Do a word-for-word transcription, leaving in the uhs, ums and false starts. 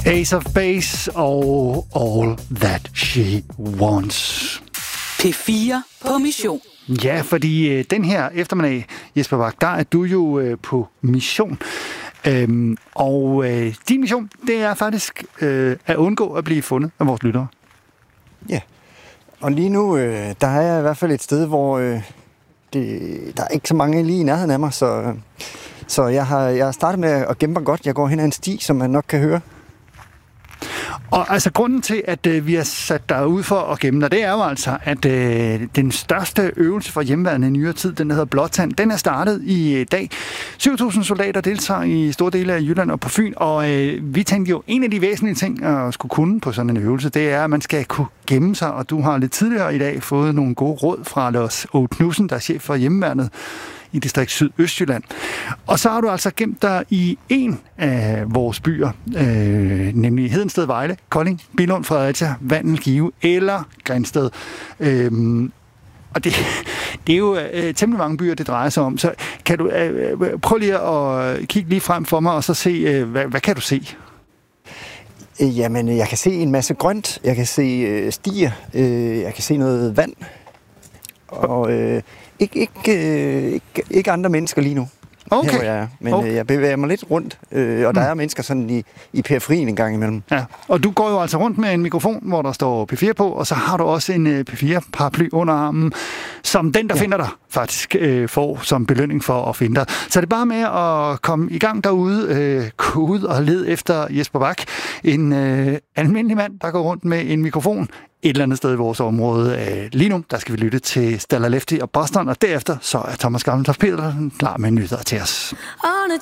Ace of Base og All That She Wants. P fire på mission. Ja, fordi øh, den her eftermiddag, Jesper Bach, der er du jo øh, på mission. Øhm, og øh, din mission, det er faktisk øh, at undgå at blive fundet af vores lyttere. Ja, og lige nu, øh, der er jeg i hvert fald et sted, hvor øh, det, der er ikke så mange lige i nærheden af mig, så, så jeg, har, jeg har startet med at gemme mig godt. Jeg går hen ad en sti, som man nok kan høre. Og altså grunden til, at øh, vi har sat dig ud for at gemme dig, det er jo altså, at øh, den største øvelse for hjemmeværende i nyere tid, den hedder Blåtand, den er startet i øh, dag. syv tusind soldater deltager i store dele af Jylland og på Fyn, og øh, vi tænkte jo, en af de væsentlige ting at skulle kunne på sådan en øvelse, det er, at man skal kunne gemme sig, og du har lidt tidligere i dag fået nogle gode råd fra Lars Åge Knudsen, der er chef for hjemmeværnet i distrikt Sydøstjylland. Og så har du altså gemt dig i en af vores byer, øh, nemlig Hedensted, Vejle, Kolding, Billund, Fredericia, Vandel, Give eller Grindsted. Øhm, og det, det er jo øh, temmelig mange byer, det drejer sig om. Så kan du øh, prøv lige at kigge lige frem for mig, og så se, øh, hvad, hvad kan du se? Jamen, jeg kan se en masse grønt, jeg kan se øh, stier, øh, jeg kan se noget vand, og øh, ikke, ikke, øh, ikke, ikke andre mennesker lige nu, okay. Her hvor jeg er. Men okay. øh, jeg bevæger mig lidt rundt, øh, og der mm. er mennesker sådan i, i periferien en gang imellem. Ja, og du går jo altså rundt med en mikrofon, hvor der står P fire på, og så har du også en P fire paraply under armen, som den, der ja. finder dig, faktisk øh, får som belønning for at finde dig. Så det er bare med at komme i gang derude, øh, gå ud og led efter Jesper Bach, en øh, almindelig mand, der går rundt med en mikrofon et eller andet sted i vores område. Lige nu, der skal vi lytte til Stella Lefty og Boston, og derefter så er Thomas Gammeltoft Petersen klar med nyheder til os. On a